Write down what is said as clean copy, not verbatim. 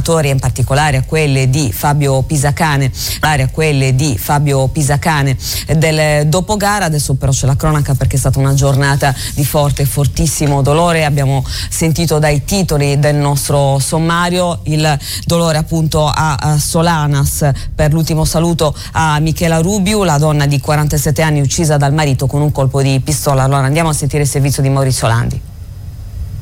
senatori, in particolare a quelle di Fabio Pisacane, del dopogara. Adesso però c'è la cronaca, perché è stata una giornata di forte e fortissimo dolore. Abbiamo sentito dai titoli del nostro sommario il dolore appunto a Solanas per l'ultimo saluto a Michela Rubiu, la donna di 47 anni uccisa dal marito con un colpo di pistola. Allora andiamo a sentire il servizio di Maurizio Landi.